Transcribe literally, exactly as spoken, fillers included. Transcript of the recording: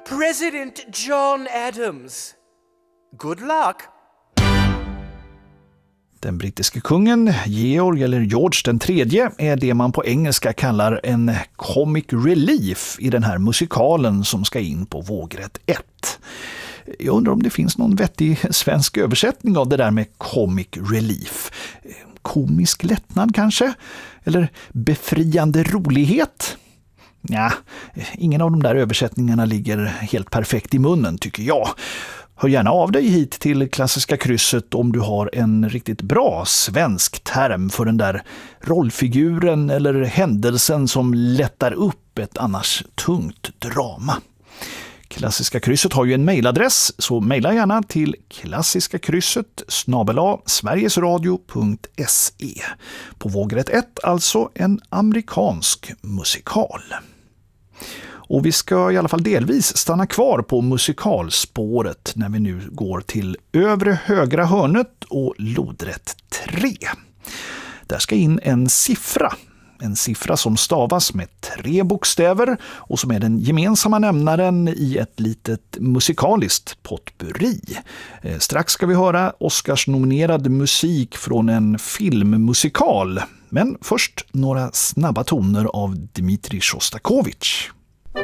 President John Adams. Good luck. Den brittiske kungen, Georg eller George den tredje, är det man på engelska kallar en comic relief i den här musikalen som ska in på vågrätt ett. Jag undrar om det finns någon vettig svensk översättning av det där med comic relief. Komisk lättnad kanske? Eller befriande rolighet? Ja, ingen av de där översättningarna ligger helt perfekt i munnen tycker jag. Hör gärna av dig hit till Klassiska krysset om du har en riktigt bra svensk term för den där rollfiguren eller händelsen som lättar upp ett annars tungt drama. Klassiska krysset har ju en mejladress, så mejla gärna till klassiskakrysset snabel-a sverigesradio punkt se. På vågrätt ett alltså en amerikansk musikal. Och vi ska i alla fall delvis stanna kvar på musikalspåret när vi nu går till övre högra hörnet och lodrätt tre. Där ska in en siffra. En siffra som stavas med tre bokstäver och som är den gemensamma nämnaren i ett litet musikaliskt potpurri. Strax ska vi höra Oscars-nominerad musik från en filmmusikal. Men först några snabba toner av Dmitrij Shostakovich.